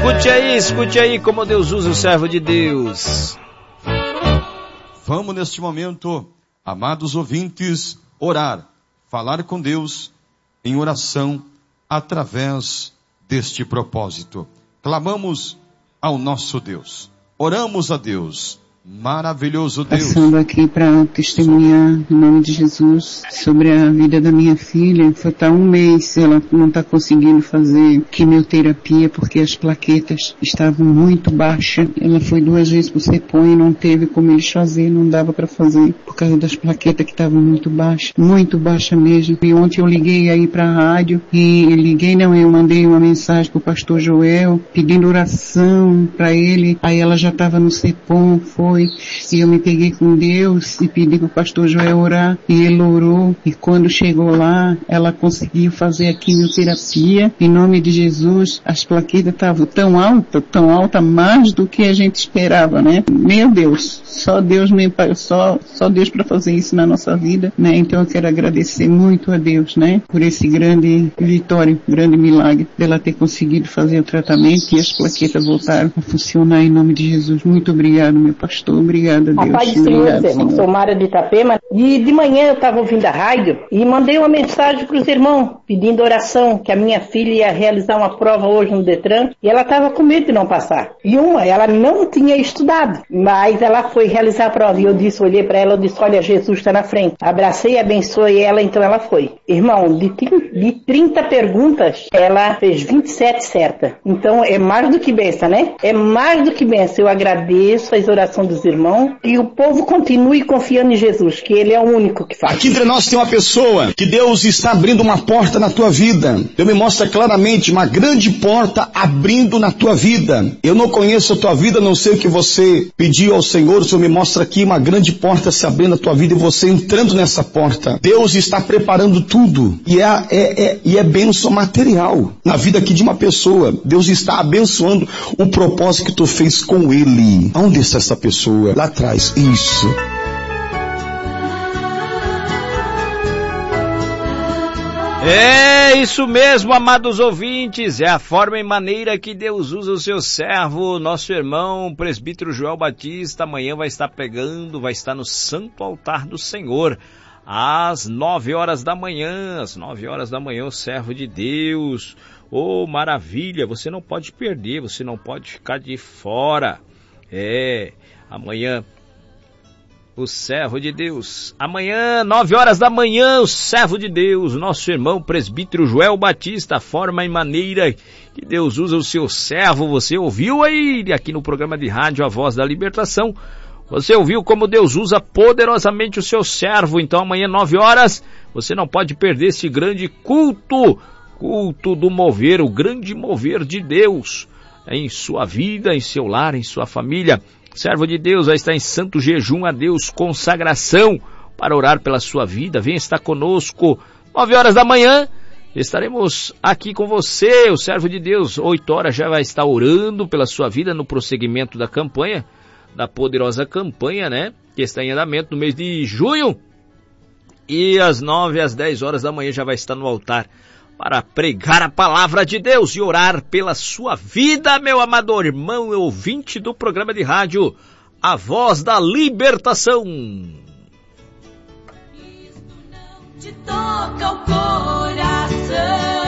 Escute aí como Deus usa o servo de Deus. Vamos neste momento, amados ouvintes, orar, falar com Deus em oração através deste propósito. Clamamos ao nosso Deus, oramos a Deus. Maravilhoso Deus. Passando aqui para testemunhar em nome de Jesus sobre a vida da minha filha. Foi estar 1 mês, ela não está conseguindo fazer quimioterapia porque as plaquetas estavam muito baixas. Ela foi 2 vezes pro CEPOM e não teve como eles fazer, não dava para fazer por causa das plaquetas que estavam muito baixa mesmo. E ontem eu liguei aí para a rádio eu mandei uma mensagem pro pastor Joel pedindo oração para ele. Aí ela já estava no CEPOM, e eu me peguei com Deus e pedi para o pastor Joel orar, e ele orou, e quando chegou lá, ela conseguiu fazer a quimioterapia, em nome de Jesus. As plaquetas estavam tão alta, mais do que a gente esperava, né? Meu Deus, só Deus para fazer isso na nossa vida, né? Então eu quero agradecer muito a Deus, né? Por esse grande vitória, grande milagre, dela ter conseguido fazer o tratamento e as plaquetas voltaram a funcionar em nome de Jesus. Muito obrigado, meu pastor. Obrigada, Deus. A paz do Senhor, irmão. Sou Mara de Itapema. E de manhã eu estava ouvindo a rádio e mandei uma mensagem para os irmãos, pedindo oração, que a minha filha ia realizar uma prova hoje no Detran, e ela estava com medo de não passar. E ela não tinha estudado, mas ela foi realizar a prova. E eu olhei para ela, eu disse, olha, Jesus está na frente. Abracei e abençoei ela, então ela foi. Irmão, de 30 perguntas, ela fez 27 certas. Então é mais do que benção, né? É mais do que benção. Eu agradeço as orações dos irmãos e o povo continue confiando em Jesus, que Ele é o único que faz. Aqui entre nós tem uma pessoa que Deus está abrindo uma porta na tua vida. Deus me mostra claramente uma grande porta abrindo na tua vida. Eu não conheço a tua vida, não sei o que você pediu ao Senhor. O Senhor me mostra aqui uma grande porta se abrindo na tua vida e você entrando nessa porta. Deus está preparando tudo e é bênção material na vida aqui de uma pessoa. Deus está abençoando o propósito que tu fez com Ele. Onde está essa pessoa? Lá atrás. Isso. É isso mesmo, amados ouvintes, é a forma e maneira que Deus usa o seu servo, nosso irmão, presbítero Joel Batista. Amanhã vai estar no Santo Altar do Senhor, às 9 horas da manhã, o servo de Deus. Oh, maravilha, você não pode perder, você não pode ficar de fora. Amanhã, o servo de Deus. Amanhã, 9 horas da manhã, o servo de Deus, nosso irmão presbítero Joel Batista, a forma e maneira que Deus usa o seu servo. Você ouviu aí, aqui no programa de rádio A Voz da Libertação, você ouviu como Deus usa poderosamente o seu servo. Então amanhã, 9 horas, você não pode perder esse grande culto do mover, o grande mover de Deus em sua vida, em seu lar, em sua família. Servo de Deus vai estar em santo jejum a Deus, consagração para orar pela sua vida. Venha estar conosco, 9 horas da manhã, estaremos aqui com você. O servo de Deus, 8 horas, já vai estar orando pela sua vida no prosseguimento da campanha, da poderosa campanha, né? Que está em andamento no mês de junho. E às 9 às 10 horas da manhã já vai estar no altar para pregar a palavra de Deus e orar pela sua vida, meu amado irmão e ouvinte do programa de rádio A Voz da Libertação. Isto não te toca o coração.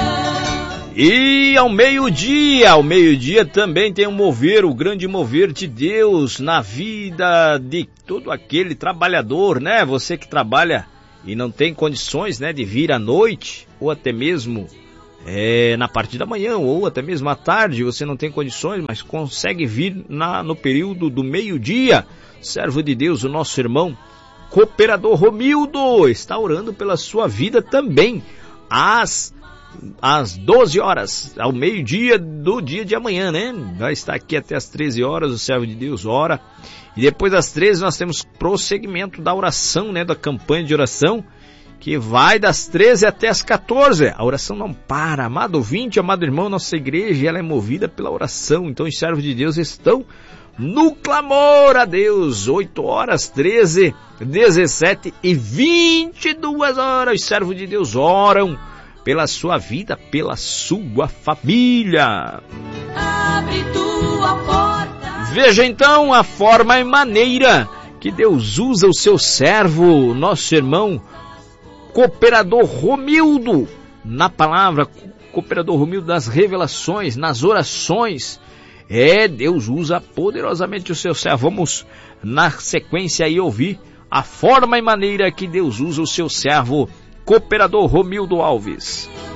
E ao meio-dia também tem um mover, o grande mover de Deus na vida de todo aquele trabalhador, né? Você que trabalha e não tem condições, né, de vir à noite, ou até mesmo na parte da manhã, ou até mesmo à tarde, você não tem condições, mas consegue vir no período do meio-dia. Servo de Deus, o nosso irmão cooperador Romildo está orando pela sua vida também, às 12 horas, ao meio-dia do dia de amanhã, né? Vai estar aqui até às 13 horas, o servo de Deus ora. E depois das 13 nós temos prosseguimento da oração, né? Da campanha de oração, que vai das 13 até as 14. A oração não para. Amado ouvinte, amado irmão, nossa igreja, ela é movida pela oração. Então os servos de Deus estão no clamor a Deus. 8 horas, 13, 17 e 22 horas. Os servos de Deus oram pela sua vida, pela sua família. abre tua porta. Veja então a forma e maneira que Deus usa o seu servo, nosso irmão cooperador Romildo, na palavra, cooperador Romildo das revelações, nas orações. Deus usa poderosamente o seu servo. Vamos na sequência aí ouvir a forma e maneira que Deus usa o seu servo, cooperador Romildo Alves.